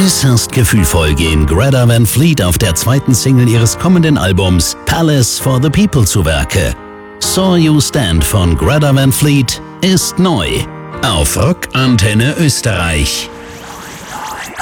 Äußerst gefühlvoll gehen Greta Van Fleet auf der zweiten Single ihres kommenden Albums Palace for the People zu Werke. Saw You Stand von Greta Van Fleet ist neu auf Rock Antenne Österreich.